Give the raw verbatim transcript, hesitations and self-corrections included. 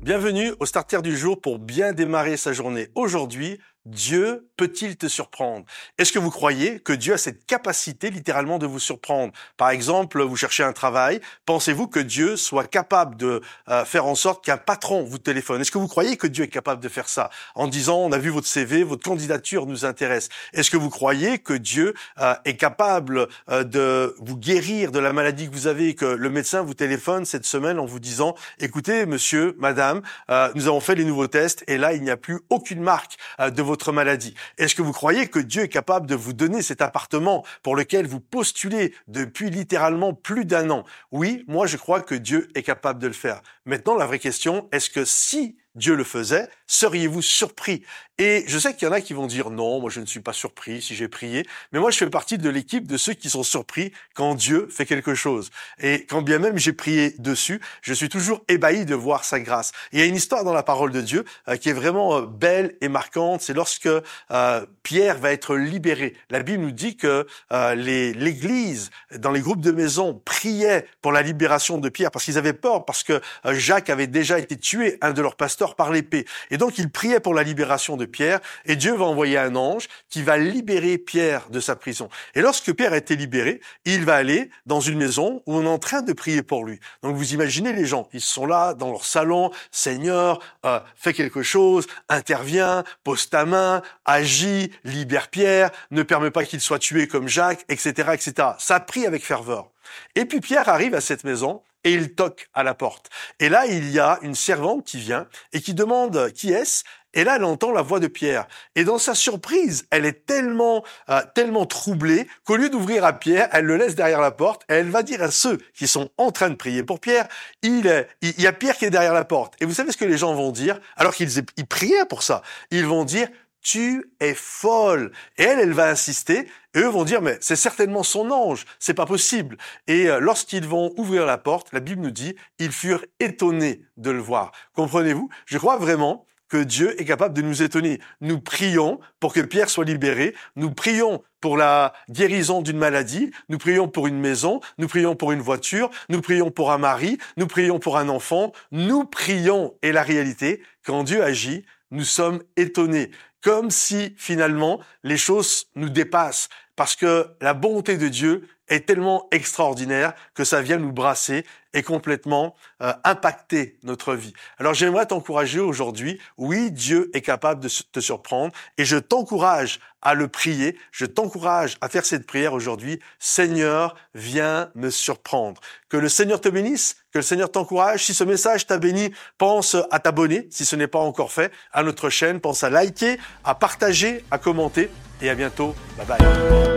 Bienvenue au Starter du jour pour bien démarrer sa journée. Aujourd'hui, Dieu peut-il te surprendre? Est-ce que vous croyez que Dieu a cette capacité littéralement de vous surprendre? Par exemple, vous cherchez un travail, pensez-vous que Dieu soit capable de euh, faire en sorte qu'un patron vous téléphone? Est-ce que vous croyez que Dieu est capable de faire ça en disant on a vu votre C V, votre candidature nous intéresse? Est-ce que vous croyez que Dieu euh, est capable euh, de vous guérir de la maladie que vous avez et que le médecin vous téléphone cette semaine en vous disant écoutez monsieur, madame, euh, nous avons fait les nouveaux tests et là il n'y a plus aucune marque euh, de votre maladie. Est-ce que vous croyez que Dieu est capable de vous donner cet appartement pour lequel vous postulez depuis littéralement plus d'un an? Oui, moi je crois que Dieu est capable de le faire. Maintenant, la vraie question, est-ce que si Dieu le faisait, seriez-vous surpris? Et je sais qu'il y en a qui vont dire non, moi je ne suis pas surpris si j'ai prié, mais moi je fais partie de l'équipe de ceux qui sont surpris quand Dieu fait quelque chose. Et quand bien même j'ai prié dessus, je suis toujours ébahi de voir sa grâce. Et il y a une histoire dans la parole de Dieu euh, qui est vraiment euh, belle et marquante, c'est lorsque euh, Pierre va être libéré. La Bible nous dit que euh, les, l'Église, dans les groupes de maison, priait pour la libération de Pierre parce qu'ils avaient peur, parce que euh, Jacques avait déjà été tué, un de leurs pasteurs, par l'épée. Et donc, ils priaient pour la libération de Pierre, et Dieu va envoyer un ange qui va libérer Pierre de sa prison. Et lorsque Pierre a été libéré, il va aller dans une maison où on est en train de prier pour lui. Donc, vous imaginez les gens, ils sont là dans leur salon, Seigneur, euh, fais quelque chose, interviens, pose ta main, agis, libère Pierre, ne permets pas qu'il soit tué comme Jacques, et cetera, et cetera. Ça prie avec ferveur. Et puis Pierre arrive à cette maison, et il toque à la porte. Et là, il y a une servante qui vient et qui demande qui est-ce. Et là, elle entend la voix de Pierre. Et dans sa surprise, elle est tellement, euh, tellement troublée qu'au lieu d'ouvrir à Pierre, elle le laisse derrière la porte. Et elle va dire à ceux qui sont en train de prier pour Pierre, il, est, il, il y a Pierre qui est derrière la porte. Et vous savez ce que les gens vont dire? Alors qu'ils ils priaient pour ça. Ils vont dire, tu es folle. Et elle, elle va insister. Et eux vont dire, mais c'est certainement son ange. C'est pas possible. Et euh, lorsqu'ils vont ouvrir la porte, la Bible nous dit, ils furent étonnés de le voir. Comprenez-vous? Je crois vraiment que Dieu est capable de nous étonner. Nous prions pour que Pierre soit libéré. Nous prions pour la guérison d'une maladie. Nous prions pour une maison. Nous prions pour une voiture. Nous prions pour un mari. Nous prions pour un enfant. Nous prions. Et la réalité, quand Dieu agit, nous sommes étonnés. Comme si, finalement, les choses nous dépassent. Parce que la bonté de Dieu est tellement extraordinaire que ça vient nous brasser et complètement euh, impacter notre vie. Alors j'aimerais t'encourager aujourd'hui. Oui, Dieu est capable de te surprendre et je t'encourage à le prier. Je t'encourage à faire cette prière aujourd'hui. Seigneur, viens me surprendre. Que le Seigneur te bénisse, que le Seigneur t'encourage. Si ce message t'a béni, pense à t'abonner, si ce n'est pas encore fait, à notre chaîne. Pense à liker, à partager, à commenter et à bientôt. Bye bye.